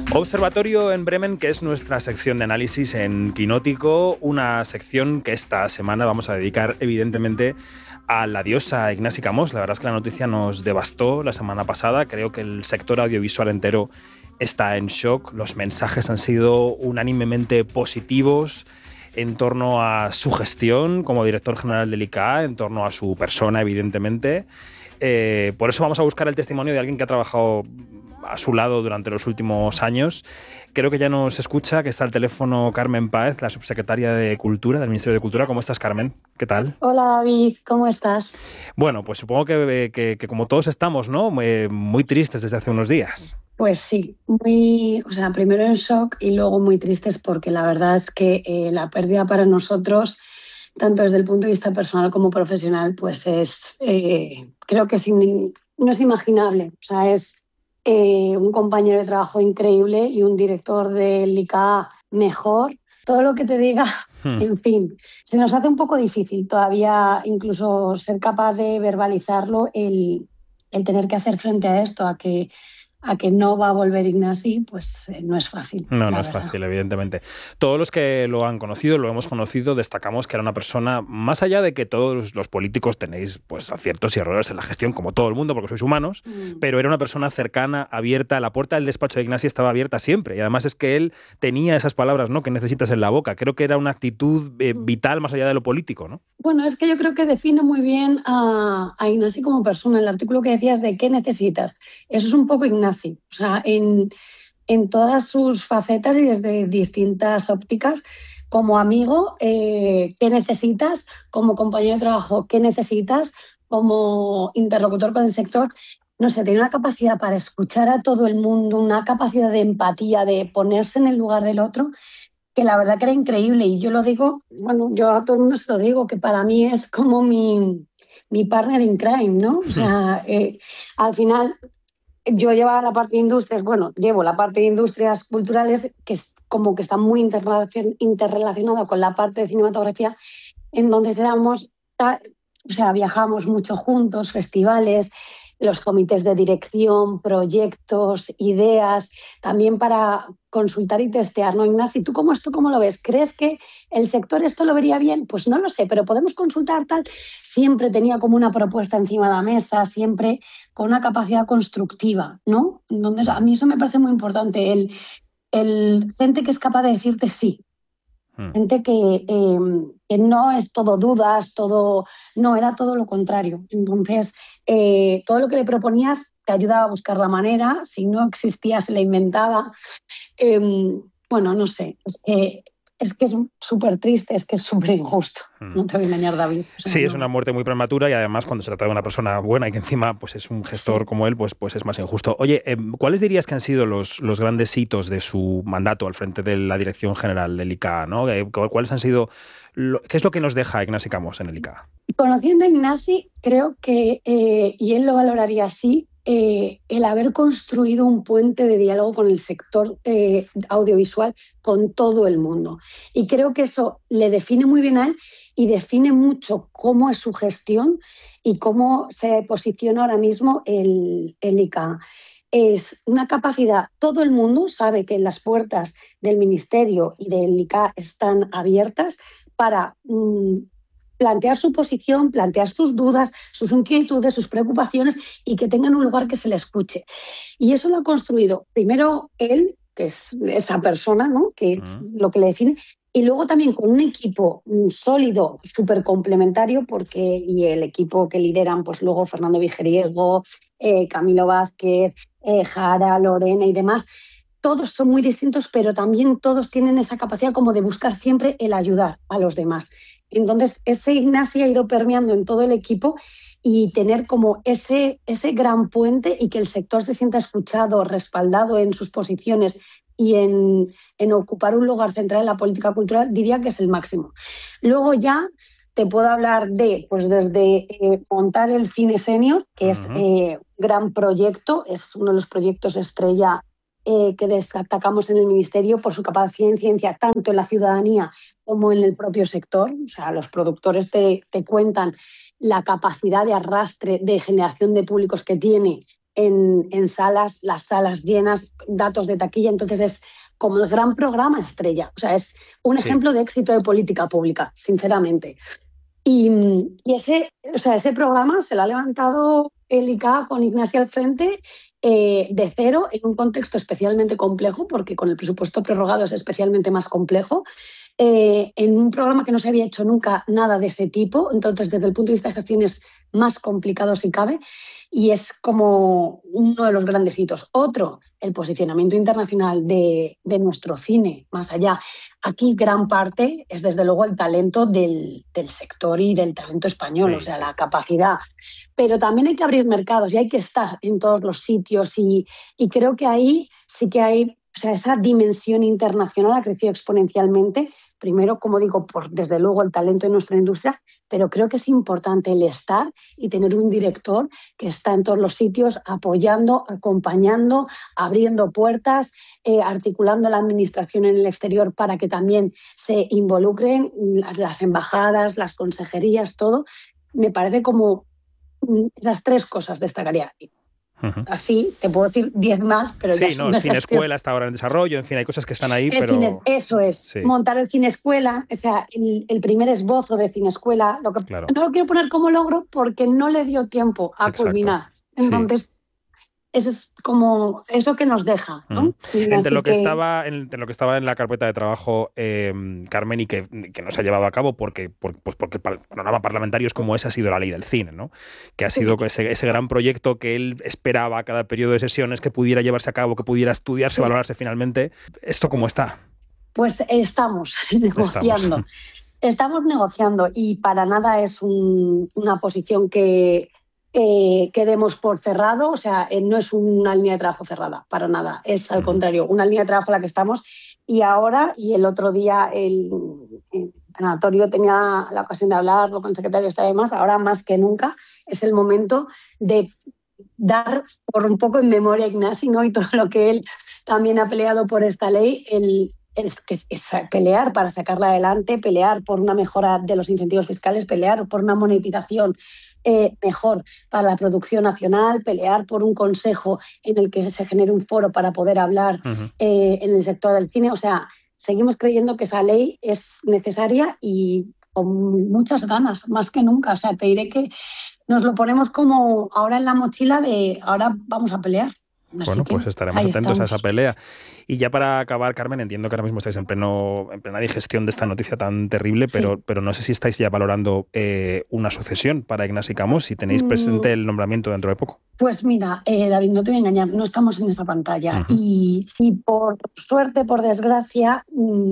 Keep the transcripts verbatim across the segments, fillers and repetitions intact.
Observatorio en Bremen, que es nuestra sección de análisis en Quinótico, una sección que esta semana vamos a dedicar evidentemente a la diosa Ignasi Camós. La verdad es que la noticia nos devastó la semana pasada. Creo que el sector audiovisual entero está en shock. Los mensajes han sido unánimemente positivos en torno a su gestión como director general del I C A, en torno a su persona, evidentemente. Eh, por eso vamos a buscar el testimonio de alguien que ha trabajado a su lado durante los últimos años. Creo que ya nos escucha, que está al teléfono Carmen Páez, la subsecretaria de Cultura, del Ministerio de Cultura. ¿Cómo estás, Carmen? ¿Qué tal? Hola, David. ¿Cómo estás? Bueno, pues supongo que, que, que como todos estamos, ¿no? Muy, muy tristes desde hace unos días. Pues sí, muy, o sea, primero en shock y luego muy tristes, porque la verdad es que eh, la pérdida para nosotros, tanto desde el punto de vista personal como profesional, pues es, eh, creo que es in, no es imaginable. O sea, es eh, un compañero de trabajo increíble y un director del I C A mejor. Todo lo que te diga, hmm. en fin, se nos hace un poco difícil todavía incluso ser capaz de verbalizarlo, el, el tener que hacer frente a esto, a que a que no va a volver Ignasi, pues eh, no es fácil. No, no es fácil, evidentemente. Todos los que lo han conocido, lo hemos conocido, destacamos que era una persona, más allá de que todos los políticos tenéis pues aciertos y errores en la gestión, como todo el mundo, porque sois humanos, mm. pero era una persona cercana, abierta. La puerta del despacho de Ignasi estaba abierta siempre, y además es que él tenía esas palabras, ¿no?, que necesitas en la boca. Creo que era una actitud eh, vital más allá de lo político, ¿no? Bueno, es que yo creo que define muy bien a, a Ignasi como persona. El artículo que decías de qué necesitas, eso es un poco Ignasi. O sea, en, en todas sus facetas y desde distintas ópticas. Como amigo, eh, ¿qué necesitas? Como compañero de trabajo, ¿qué necesitas? Como interlocutor con el sector. No sé, tiene una capacidad para escuchar a todo el mundo, una capacidad de empatía, de ponerse en el lugar del otro, que la verdad que era increíble. Y yo lo digo, bueno, yo a todo el mundo se lo digo, que para mí es como mi, mi partner in crime, ¿no? O sea, eh, al final yo llevaba la parte de industrias, bueno, llevo la parte de industrias culturales, que es como que está muy interrelacionada con la parte de cinematografía, en donde éramos, o sea, viajamos mucho juntos, festivales, los comités de dirección, proyectos, ideas, también para consultar y testear, ¿no, Ignasi? ¿Tú cómo esto cómo lo ves? ¿Crees que el sector esto lo vería bien? Pues no lo sé, pero podemos consultar tal. Siempre tenía como una propuesta encima de la mesa, siempre con una capacidad constructiva, ¿no? Entonces, a mí eso me parece muy importante, el, el gente que es capaz de decirte sí. Gente que, eh, que no es todo dudas, todo... No, era todo lo contrario. Entonces, eh, todo lo que le proponías te ayudaba a buscar la manera. Si no existía, se la inventaba. Eh, bueno, no sé. Es que es que es súper triste, es que es súper injusto. No te voy a engañar, David. O sea, sí, no. Es una muerte muy prematura, y además cuando se trata de una persona buena y que encima pues es un gestor sí. como él, pues, pues es más injusto. Oye, eh, ¿cuáles dirías que han sido los, los grandes hitos de su mandato al frente de la dirección general del I C A, ¿no? ¿Cuáles han sido, lo, qué es lo que nos deja Ignasi Camós en el I C A? Conociendo a Ignasi, creo que, eh, y él lo valoraría así, Eh, el haber construido un puente de diálogo con el sector eh, audiovisual, con todo el mundo. Y creo que eso le define muy bien a él y define mucho cómo es su gestión y cómo se posiciona ahora mismo el, el I C A. Es una capacidad, todo el mundo sabe que las puertas del Ministerio y del I C A están abiertas para... Mmm, plantear su posición, plantear sus dudas, sus inquietudes, sus preocupaciones, y que tengan un lugar que se le escuche. Y eso lo ha construido primero él, que es esa persona, ¿no?, que es uh-huh. lo que le define, y luego también con un equipo sólido, súper complementario, porque y el equipo que lideran pues luego Fernando Vigeriego, eh, Camilo Vázquez, eh, Jara, Lorena y demás. Todos son muy distintos, pero también todos tienen esa capacidad como de buscar siempre el ayudar a los demás. Entonces, ese Ignasi ha ido permeando en todo el equipo, y tener como ese, ese gran puente y que el sector se sienta escuchado, respaldado en sus posiciones y en, en ocupar un lugar central en la política cultural, diría que es el máximo. Luego ya te puedo hablar de, pues desde eh, montar el Cine Senior, que uh-huh. es un eh, gran proyecto, es uno de los proyectos estrella Eh, que destacamos en el Ministerio por su capacidad de incidencia tanto en la ciudadanía como en el propio sector. O sea, los productores te, te cuentan la capacidad de arrastre, de generación de públicos que tiene en, en salas, las salas llenas, datos de taquilla, entonces es como el gran programa estrella. O sea, es un Sí. ejemplo de éxito de política pública, sinceramente. Y, y ese, o sea, ese programa se lo ha levantado el I C A con Ignacia al frente eh, de cero, en un contexto especialmente complejo, porque con el presupuesto prorrogado es especialmente más complejo, eh, en un programa que no se había hecho nunca nada de ese tipo, entonces desde el punto de vista de gestión es más complicado si cabe, y es como uno de los grandes hitos. Otro, el posicionamiento internacional de, de nuestro cine, más allá. Aquí gran parte es desde luego el talento del, del sector y del talento español, Sí, o sea, sí. la capacidad. Pero también hay que abrir mercados y hay que estar en todos los sitios y, y creo que ahí sí que hay, o sea, esa dimensión internacional ha crecido exponencialmente. Primero, como digo, por desde luego el talento de nuestra industria, pero creo que es importante el estar y tener un director que está en todos los sitios apoyando, acompañando, abriendo puertas, eh, articulando la administración en el exterior para que también se involucren las, las embajadas, las consejerías, todo. Me parece como mm, esas tres cosas destacaría. Uh-huh. Así te puedo decir diez más, pero Sí, ya son no, de el cine gestión. escuela está ahora en desarrollo, en fin, hay cosas que están ahí, El pero... cine, eso es, Sí. montar el cine escuela, o sea, el, el primer esbozo de cine escuela, lo que Claro. no lo quiero poner como logro porque no le dio tiempo a Exacto. culminar. Sí. Entonces, eso es como eso que nos deja, ¿no? Mm. Y Entre así lo que, que- estaba en, entre lo que estaba en la carpeta de trabajo, eh, Carmen, y que, que no se ha llevado a cabo porque, por, pues porque el panorama parlamentario es como ese, ha sido la ley del cine, ¿no? Que ha sido Sí. ese, ese gran proyecto que él esperaba a cada periodo de sesiones, que pudiera llevarse a cabo, que pudiera estudiarse, Sí. valorarse finalmente. ¿Esto cómo está? Pues estamos negociando. Estamos. Estamos negociando y para nada es un- una posición que, eh, que demos por cerrado, o sea, eh, no es una línea de trabajo cerrada, para nada. Es al Ujú. contrario, una línea de trabajo en la que estamos y ahora, y el otro día el, el senatorio tenía la ocasión de hablarlo con el secretario de Estado y demás, ahora más que nunca es el momento de dar por un poco en memoria a Ignasi, ¿no? Y todo lo que él también ha peleado por esta ley, el, es, que, es pelear para sacarla adelante, pelear por una mejora de los incentivos fiscales, pelear por una monetización eh, mejor para la producción nacional, pelear por un consejo en el que se genere un foro para poder hablar Ujú. eh, en el sector del cine. O sea, seguimos creyendo que esa ley es necesaria y con muchas ganas, más que nunca. O sea, te diré que nos lo ponemos como ahora en la mochila de ahora vamos a pelear. Así Bueno, que pues estaremos ahí atentos estamos. a esa pelea. Y ya para acabar, Carmen, entiendo que ahora mismo estáis en pleno en plena digestión de esta noticia tan terrible, Sí. pero, pero no sé si estáis ya valorando eh, una sucesión para Ignasi Camós, si tenéis presente el nombramiento dentro de poco. Pues mira, eh, David, no te voy a engañar, no estamos en esa pantalla. Uh-huh. Y, y por suerte, por desgracia,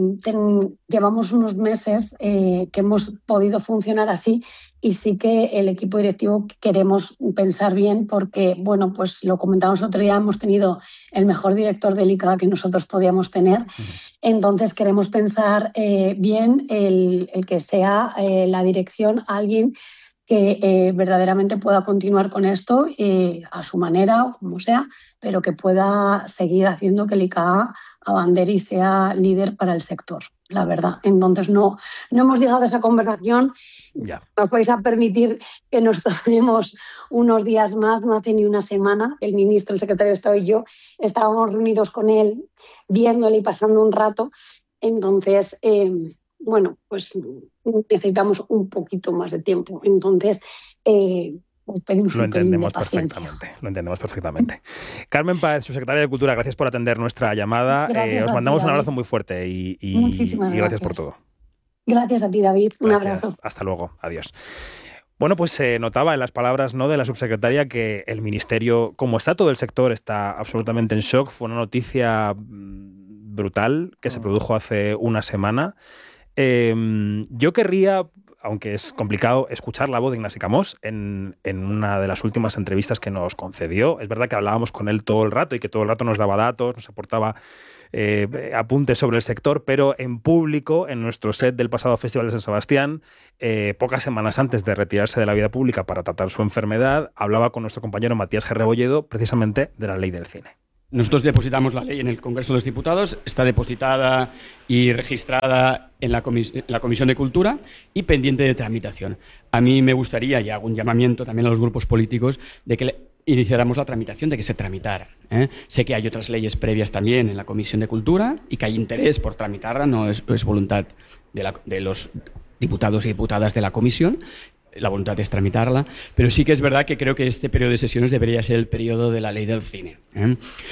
ten, llevamos unos meses eh, que hemos podido funcionar así y sí que el equipo directivo queremos pensar bien porque, bueno, pues lo comentamos el otro día, hemos tenido el mejor director del I C A que nosotros podíamos tener. Uh-huh. Entonces queremos pensar eh, bien el, el que sea eh, la dirección alguien que eh, verdaderamente pueda continuar con esto eh, a su manera o como sea, pero que pueda seguir haciendo que el I C A abandere y sea líder para el sector, la verdad. Entonces no, no hemos llegado a esa conversación. Ya. Nos vais a permitir que nos tomemos unos días más, no hace ni una semana. El ministro, el secretario de Estado y yo estábamos reunidos con él, viéndole y pasando un rato. Entonces, eh, bueno, pues necesitamos un poquito más de tiempo. Entonces, eh, pues pedimos lo un entendemos pelín de paciencia. perfectamente. Lo entendemos perfectamente. Carmen Páez, subsecretaria de Cultura, gracias por atender nuestra llamada. Eh, os mandamos ti, un abrazo muy fuerte y, y, Muchísimas y gracias, gracias por todo. Gracias a ti, David. Un gracias. abrazo. Hasta luego. Adiós. Bueno, pues se eh, notaba en las palabras, ¿no?, de la subsecretaria que el ministerio, como está todo el sector, está absolutamente en shock. Fue una noticia brutal que se produjo hace una semana. Eh, yo querría, aunque es complicado, escuchar la voz de Ignasi Camós en, en una de las últimas entrevistas que nos concedió. Es verdad que hablábamos con él todo el rato y que todo el rato nos daba datos, nos aportaba eh, apuntes sobre el sector, pero en público, en nuestro set del pasado Festival de San Sebastián, eh, pocas semanas antes de retirarse de la vida pública para tratar su enfermedad, hablaba con nuestro compañero Matías G. Rebolledo precisamente de la ley del cine. Nosotros depositamos la ley en el Congreso de los Diputados, está depositada y registrada en la, comis- en la Comisión de Cultura y pendiente de tramitación. A mí me gustaría, y hago un llamamiento también a los grupos políticos, de que iniciáramos la tramitación, de que se tramitara. ¿eh? Sé que hay otras leyes previas también en la Comisión de Cultura y que hay interés por tramitarla, no es, es voluntad de, la, de los diputados y diputadas de la Comisión, la voluntad es tramitarla, pero sí que es verdad que creo que este periodo de sesiones debería ser el periodo de la ley del cine. ¿eh?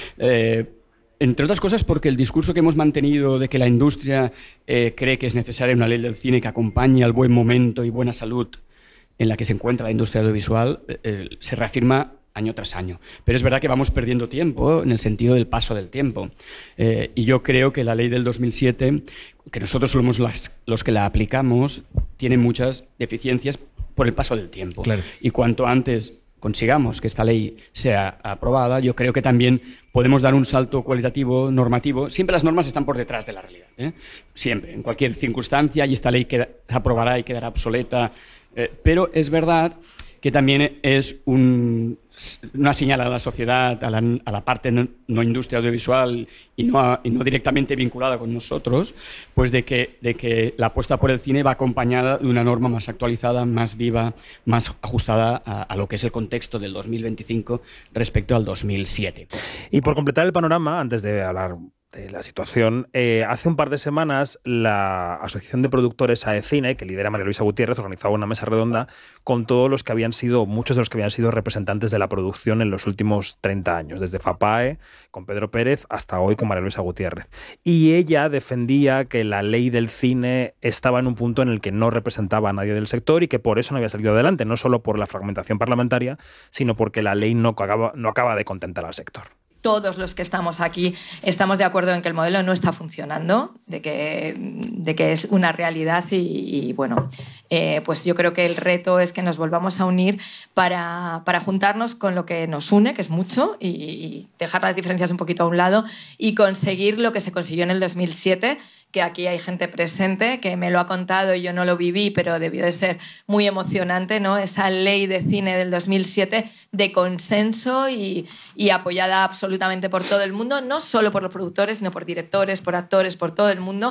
Eh, entre otras cosas porque el discurso que hemos mantenido de que la industria eh, cree que es necesaria una ley del cine que acompañe al buen momento y buena salud en la que se encuentra la industria audiovisual eh, se reafirma año tras año. Pero es verdad que vamos perdiendo tiempo en el sentido del paso del tiempo. Eh, y yo creo que la ley del dos mil siete, que nosotros somos las, los que la aplicamos, tiene muchas deficiencias por el paso del tiempo. Claro. Y cuanto antes consigamos que esta ley sea aprobada, yo creo que también podemos dar un salto cualitativo, normativo. Siempre las normas están por detrás de la realidad. ¿eh? Siempre, en cualquier circunstancia, y esta ley queda, se aprobará y quedará obsoleta. Eh, pero es verdad que también es un, una señal a la sociedad, a la, a la parte no, no industria audiovisual y no, a, y no directamente vinculada con nosotros, pues de que, de que la apuesta por el cine va acompañada de una norma más actualizada, más viva, más ajustada a, a lo que es el contexto del dos mil veinticinco respecto al dos mil siete. Y por completar el panorama, antes de hablar de la situación, eh, hace un par de semanas la Asociación de Productores AECine, que lidera María Luisa Gutiérrez, organizaba una mesa redonda con todos los que habían sido, muchos de los que habían sido representantes de la producción en los últimos treinta años, desde FAPAE, con Pedro Pérez, hasta hoy con María Luisa Gutiérrez. Y ella defendía que la ley del cine estaba en un punto en el que no representaba a nadie del sector y que por eso no había salido adelante, no solo por la fragmentación parlamentaria, sino porque la ley no acaba, no acaba de contentar al sector. Todos los que estamos aquí estamos de acuerdo en que el modelo no está funcionando, de que, de que es una realidad y, y bueno, eh, pues yo creo que el reto es que nos volvamos a unir para, para juntarnos con lo que nos une, que es mucho, y, y dejar las diferencias un poquito a un lado y conseguir lo que se consiguió en el dos mil siete, que aquí hay gente presente que me lo ha contado y yo no lo viví, pero debió de ser muy emocionante, ¿no? Esa ley de cine del dos mil siete de consenso y, y apoyada absolutamente por todo el mundo, no solo por los productores, sino por directores, por actores, por todo el mundo.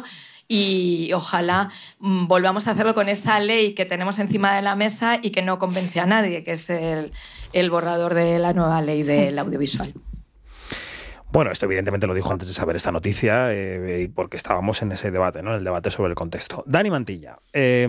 Y ojalá mmm, volvamos a hacerlo con esa ley que tenemos encima de la mesa y que no convence a nadie, que es el, el borrador de la nueva ley del audiovisual. Bueno, esto evidentemente lo dijo antes de saber esta noticia, eh, porque estábamos en ese debate, ¿no? En el debate sobre el contexto. Dani Mantilla, eh,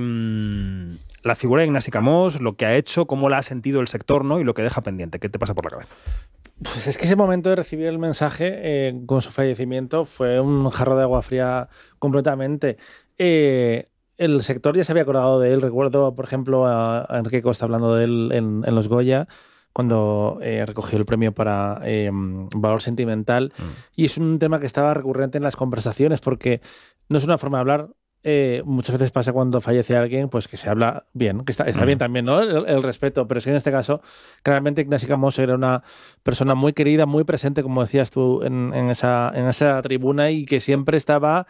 la figura de Ignasi Camós, lo que ha hecho, cómo la ha sentido el sector, ¿no? Y lo que deja pendiente. ¿Qué te pasa por la cabeza? Pues es que ese momento de recibir el mensaje eh, con su fallecimiento fue un jarro de agua fría completamente. Eh, el sector ya se había acordado de él. Recuerdo, por ejemplo, a, a Enrique Costa hablando de él en, en los Goya, cuando eh, recogió el premio para eh, Valor Sentimental. Mm. Y es un tema que estaba recurrente en las conversaciones porque no es una forma de hablar. Eh, muchas veces pasa cuando fallece alguien, pues que se habla bien, que está, está mm. bien también, ¿no? El, el respeto, pero es que en este caso, claramente Ignasi Camós era una persona muy querida, muy presente, como decías tú, en, en, esa, en esa tribuna y que siempre estaba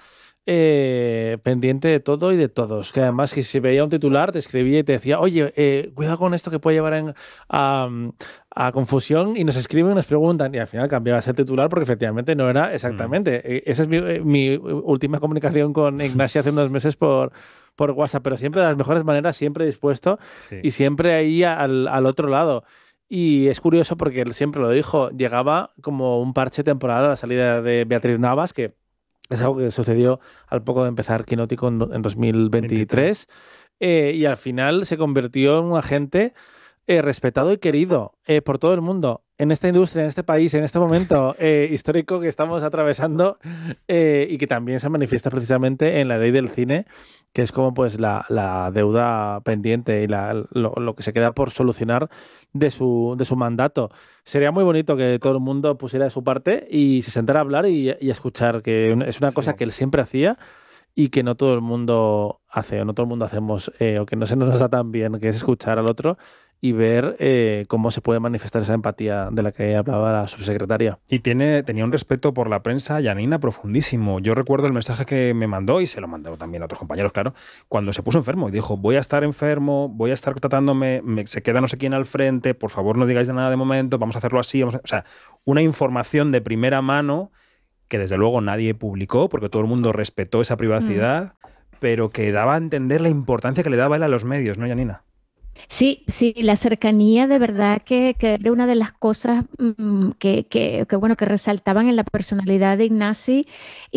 Eh, pendiente de todo y de todos, que además que si veía un titular te escribía y te decía, oye, eh, cuidado con esto que puede llevar en, a, a confusión, y nos escriben y nos preguntan, y al final cambiabas el titular porque efectivamente no era exactamente. Mm. Esa es mi, mi última comunicación con Ignasi hace unos meses por, por WhatsApp, pero siempre de las mejores maneras, siempre dispuesto, sí. Y siempre ahí al, al otro lado. Y es curioso porque él siempre lo dijo, llegaba como un parche temporal a la salida de Beatriz Navas, que es algo que sucedió al poco de empezar Quinótico en, en dos mil veintitrés, eh, y al final se convirtió en un agente eh, respetado y querido eh, por todo el mundo en esta industria, en este país, en este momento eh, histórico que estamos atravesando, eh, y que también se manifiesta precisamente en la ley del cine, que es como pues la, la deuda pendiente y la, lo, lo que se queda por solucionar de su, de su mandato. Sería muy bonito que todo el mundo pusiera de su parte y se sentara a hablar y, y a escuchar, que es una cosa sí. que él siempre hacía y que no todo el mundo hace, o no todo el mundo hacemos, eh, o que no se nos da tan bien, que es escuchar al otro y ver eh, cómo se puede manifestar esa empatía de la que hablaba la subsecretaria. Y tiene, tenía un respeto por la prensa, Janina, profundísimo. Yo recuerdo el mensaje que me mandó, y se lo mandó también a otros compañeros, claro, cuando se puso enfermo y dijo, voy a estar enfermo, voy a estar tratándome, me, se queda no sé quién al frente, por favor no digáis nada de momento, vamos a hacerlo así. Vamos a... O sea, una información de primera mano que desde luego nadie publicó porque todo el mundo respetó esa privacidad, mm. pero que daba a entender la importancia que le daba él a los medios, ¿no, Janina? Sí, sí, la cercanía de verdad que, que era una de las cosas mm, que, que, que, bueno, que resaltaban en la personalidad de Ignasi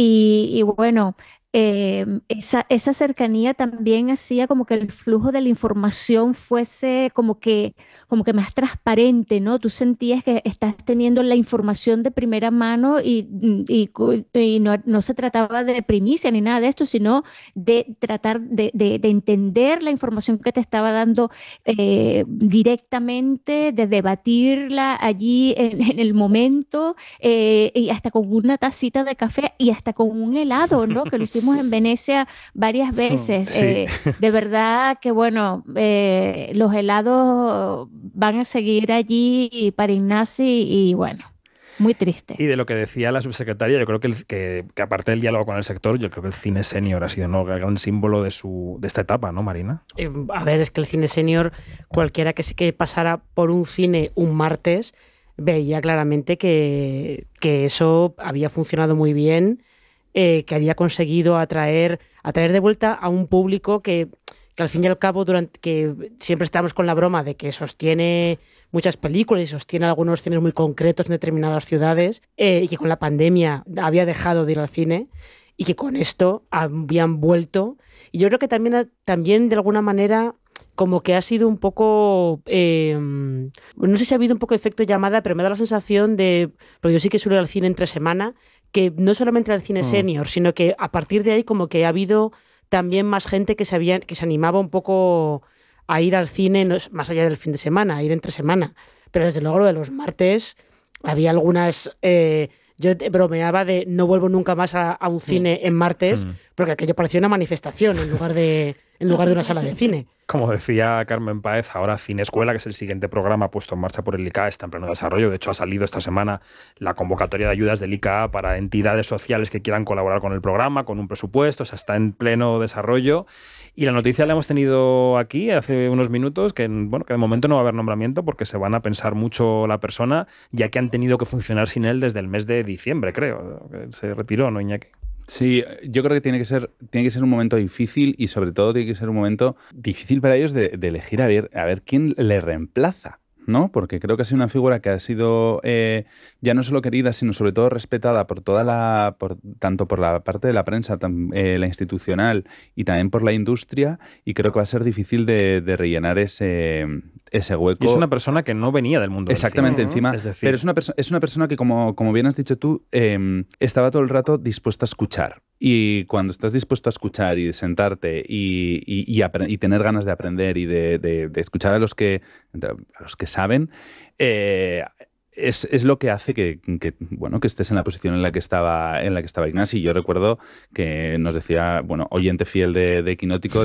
y, y bueno, eh, esa, esa cercanía también hacía como que el flujo de la información fuese como que, como que más transparente, ¿no? Tú sentías que estás teniendo la información de primera mano y, y, cu- y no, no se trataba de primicia ni nada de esto, sino de tratar de, de de entender la información que te estaba dando eh, directamente, de debatirla allí en, en el momento, eh, y hasta con una tacita de café y hasta con un helado, ¿no? Que lo hicimos en Venecia varias veces. Sí. Eh, de verdad que, bueno, eh, los helados van a seguir allí para Ignasi y, bueno, muy triste. Y de lo que decía la subsecretaria, yo creo que, el- que, que aparte del diálogo con el sector, yo creo que el cine senior ha sido, ¿no?, el gran símbolo de, su, de esta etapa, ¿no, Marina? Eh, a ver, es que el cine senior, cualquiera que sí que pasara por un cine un martes, veía claramente que, que eso había funcionado muy bien, eh, que había conseguido atraer, atraer de vuelta a un público que, que al fin y al cabo, durante, que siempre estamos con la broma de que sostiene muchas películas y sostiene algunos cines muy concretos en determinadas ciudades, eh, y que con la pandemia había dejado de ir al cine y que con esto habían vuelto. Y yo creo que también, también de alguna manera, como que ha sido un poco, eh, no sé si ha habido un poco de efecto llamada, pero me da la sensación de, porque yo sí que suelo ir al cine entre semana, que no solamente al cine Mm. senior, sino que a partir de ahí como que ha habido también más gente que se, había, que se animaba un poco a ir al cine, no es- más allá del fin de semana, a ir entre semana. Pero desde luego lo de los martes, había algunas... eh, yo te- bromeaba de no vuelvo nunca más a, a un cine en martes, Mm. porque aquello parecía una manifestación en lugar de, en lugar de una sala de cine. Como decía Carmen Páez, ahora Cine Escuela, que es el siguiente programa puesto en marcha por el I C A, está en pleno desarrollo. De hecho, ha salido esta semana la convocatoria de ayudas del I C A para entidades sociales que quieran colaborar con el programa, con un presupuesto. O sea, está en pleno desarrollo. Y la noticia la hemos tenido aquí hace unos minutos, que, bueno, que de momento no va a haber nombramiento porque se van a pensar mucho la persona, ya que han tenido que funcionar sin él desde el mes de diciembre, creo. Que se retiró, ¿no, Iñaki? Sí, yo creo que tiene que ser, tiene que ser un momento difícil y sobre todo tiene que ser un momento difícil para ellos de, de elegir a ver, a ver quién le reemplaza, ¿no? Porque creo que ha sido una figura que ha sido eh, ya no solo querida, sino sobre todo respetada por toda la, por, tanto por la parte de la prensa, tam, eh, la institucional y también por la industria, y creo que va a ser difícil de, de rellenar ese, ese hueco. Y es una persona que no venía del mundo del Exactamente, cine, ¿no? encima. Es decir, Pero es una, perso- es una persona que, como, como bien has dicho tú, eh, estaba todo el rato dispuesta a escuchar. Y cuando estás dispuesto a escuchar y de sentarte y, y, y, apre- y tener ganas de aprender y de, de- de escuchar a los que, a los que saben, eh, es, es lo que hace que, que, bueno, que estés en la posición en la que estaba, en la que estaba Ignasi. Yo recuerdo que nos decía, bueno, oyente fiel de, de Quinótico,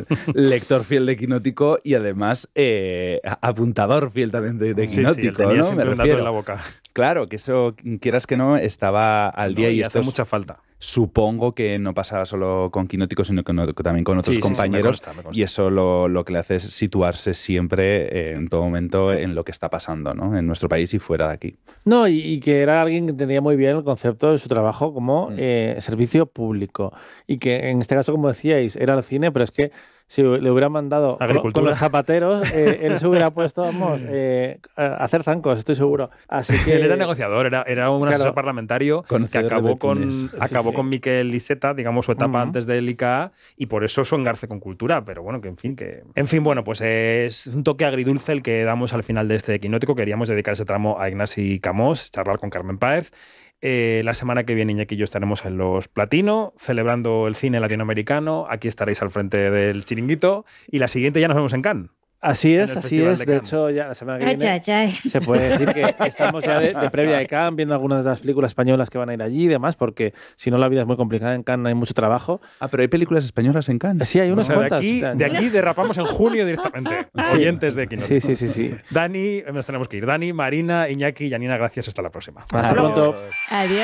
lector fiel de Quinótico y además eh, apuntador fiel también de, de sí, sí, él Quinótico, tenía ¿no? siempre Me un dato refiero. en la boca. Claro, que eso, quieras que no, estaba al día No, y, y esto hace es- mucha falta. supongo que no pasaba solo con Quinótico, sino que, no- que también con otros Sí, sí, sí, me compañeros. consta, me consta. Y eso lo, lo que le hace es situarse siempre, eh, en todo momento, en lo que está pasando, ¿no? En nuestro país y fuera de aquí. No, y, y que era alguien que entendía muy bien el concepto de su trabajo como Mm. eh, servicio público. Y que en este caso, como decíais, era el cine, pero es que si le hubieran mandado con, Agricultura. con los zapateros, eh, él se hubiera puesto, vamos, eh, a hacer zancos, estoy seguro. Así que Él era negociador, era, era un Claro. asesor parlamentario que Conocedor de acabó con, Túnez. acabó Sí, sí. con Miquel Iceta, digamos, su etapa Ujú. antes del I C A, y por eso su engarce con cultura, pero bueno, que en fin, que... En fin, bueno, pues es un toque agridulce el que damos al final de este Quinótico. Queríamos dedicar ese tramo a Ignasi Camós, charlar con Carmen Páez. Eh, la semana que viene Iñaki y yo estaremos en Los Platino, celebrando el cine latinoamericano. Aquí estaréis al frente del chiringuito. Y la siguiente ya nos vemos en Cannes. así en es, el así Festival es. de De Cannes. hecho, ya la semana que Ay, viene ay, ay. se puede decir que estamos ya de, de previa de Cannes, viendo algunas de las películas españolas que van a ir allí y demás, porque si no la vida es muy complicada en Cannes, hay mucho trabajo. Ah, pero hay películas españolas en Cannes. Sí, hay O unas sea, de cuantas. aquí, O sea, de aquí derrapamos en junio directamente. Sí. Oyentes de Quinótico. Sí, sí, sí, sí. Dani, nos tenemos que ir. Dani, Marina, Iñaki, Yanina, gracias. Hasta la próxima. Hasta pronto. Adiós.